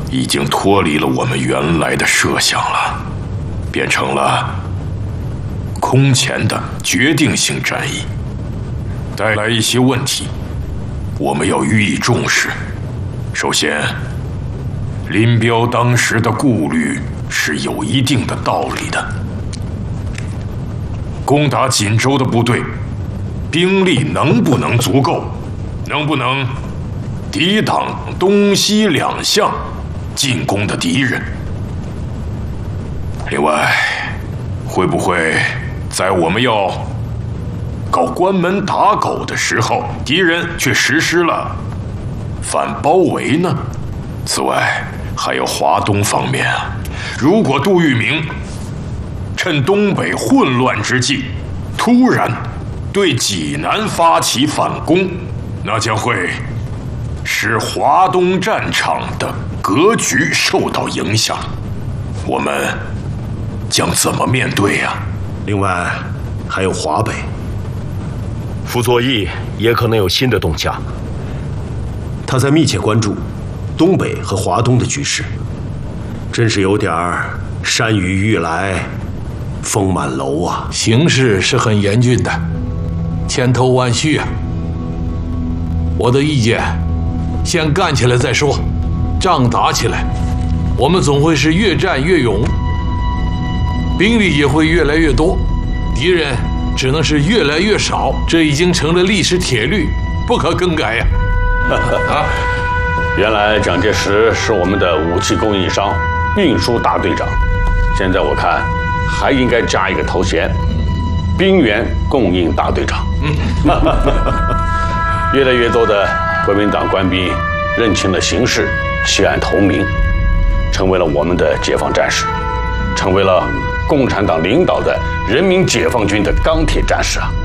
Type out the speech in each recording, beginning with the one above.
已经脱离了我们原来的设想了，变成了空前的决定性战役，带来一些问题，我们要予以重视。首先，林彪当时的顾虑是有一定的道理的。攻打锦州的部队，兵力能不能足够？能不能抵挡东西两向进攻的敌人？另外，会不会在我们要搞关门打狗的时候，敌人却实施了反包围呢？此外，还有华东方面啊，如果杜聿明趁东北混乱之际，突然对济南发起反攻，那将会使华东战场的格局受到影响，我们将怎么面对呀？ 另外，还有华北， 傅作义也可能有新的动向。 他在密切关注东北和华东的局势，真是有点山雨欲来风满楼啊！ 形势是很严峻的，千头万绪啊！我的意见，先干起来再说。仗打起来，我们总会是越战越勇，兵力也会越来越多，敌人只能是越来越少，这已经成了历史铁律，不可更改呀！ 原来蒋介石是我们的武器供应商、运输大队长，现在我看还应该加一个头衔：兵源供应大队长。越来越多的国民党官兵认清了形势，弃暗投明，成为了我们的解放战士，成为了共产党领导的人民解放军的钢铁战士啊！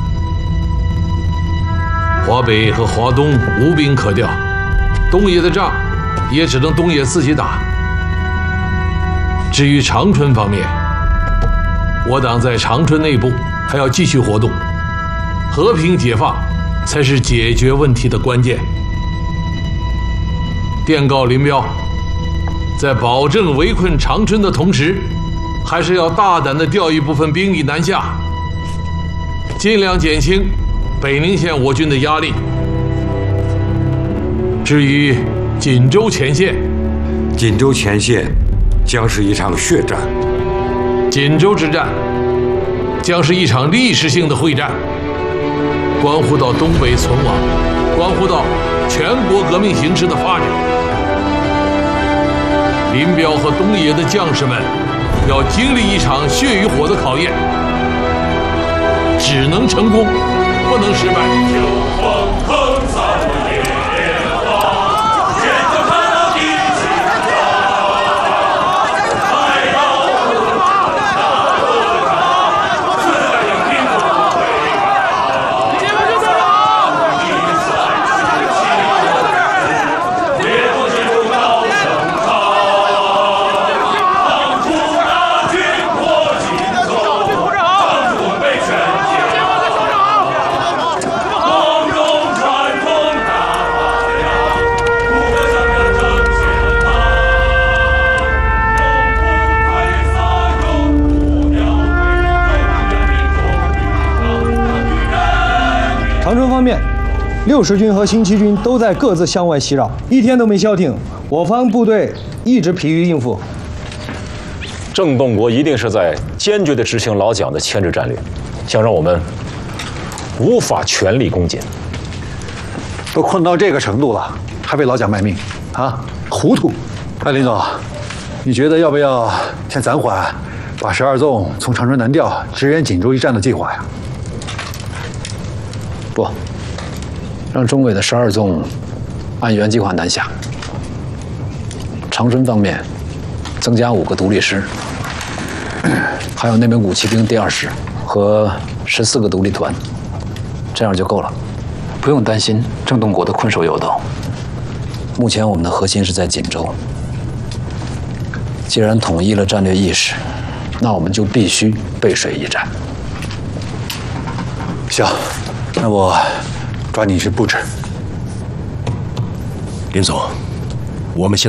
华北和华东无兵可调，东野的仗也只能东野自己打。至于长春方面，我党在长春内部还要继续活动，和平解放才是解决问题的关键。电告林彪，在保证围困长春的同时，还是要大胆地调一部分兵力南下，尽量减轻北宁县我军的压力。至于锦州前线， 锦州前线将是一场血战， 锦州之战将是一场历史性的会战，关乎到东北存亡，关乎到全国革命形势的发展。林彪和东野的将士们要经历一场血与火的考验，只能成功，不能失败。 长春方面，60军和新七军都在各自向外袭扰，一天都没消停。我方部队一直疲于应付。 郑洞国一定是在坚决地执行老蒋的牵制战略，想让我们无法全力攻坚。 都困到这个程度了，还为老蒋卖命啊？糊涂！哎，林总，你觉得要不要先暂缓把12纵从长春南调，支援锦州一战的计划呀？ 不，让中委的12纵按原计划南下。长春方面增加5个独立师，还有那名武骑兵第2师和14个独立团，这样就够了，不用担心郑洞国的困守有道。目前我们的核心是在锦州，既然统一了战略意识，那我们就必须背水一战。 行，那我抓紧去布置。 林总，我们现